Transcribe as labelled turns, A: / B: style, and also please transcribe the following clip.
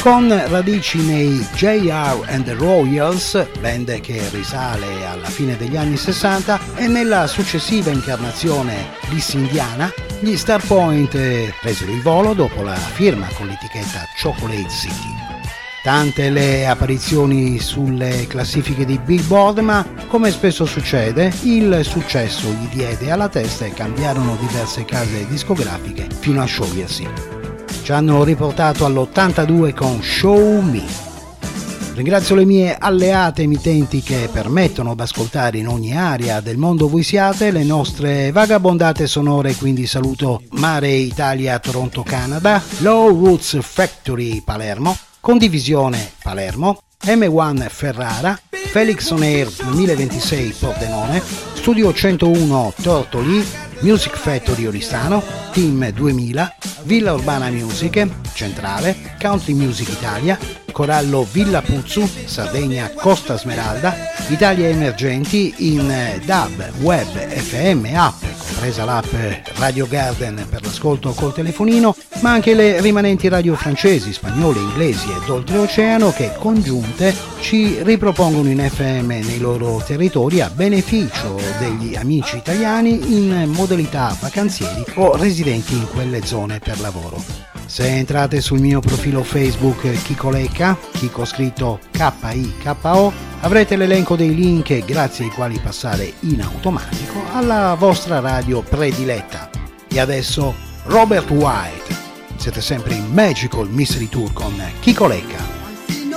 A: Con radici nei J.R. and the Royals, band che risale alla fine degli anni 60, e nella successiva incarnazione dissindiana, gli Starpoint presero il volo dopo la firma con l'etichetta Chocolate City. Tante le apparizioni sulle classifiche di Billboard, ma come spesso succede, il successo gli diede alla testa e cambiarono diverse case discografiche fino a sciogliersi. Ci hanno riportato all'82 con Show Me. Ringrazio le mie alleate emittenti che permettono d'ascoltare in ogni area del mondo voi siate le nostre vagabondate sonore, quindi saluto Mare Italia Toronto Canada, Low Roots Factory Palermo, Condivisione Palermo, M1 Ferrara, Felix On Air 2026 Pordenone, Studio 101 Tortoli, Music Factory Oristano, Team 2000, Villa Urbana Music, Centrale, Country Music Italia, Corallo Villa Puzzu, Sardegna Costa Smeralda, Italia Emergenti in DAB, Web, FM, App, compresa l'app Radio Garden per l'ascolto col telefonino, ma anche le rimanenti radio francesi, spagnole, inglesi ed oltreoceano che congiunte ci ripropongono in FM nei loro territori a beneficio degli amici italiani in modalità vacanzieri o residenti in quelle zone per lavoro. Se entrate sul mio profilo Facebook Chico Lecca, Chico scritto K-I-K-O, avrete l'elenco dei link grazie ai quali passare in automatico alla vostra radio prediletta. E adesso Robert White. Siete sempre in Magical Mystery Tour con Chico Lecca.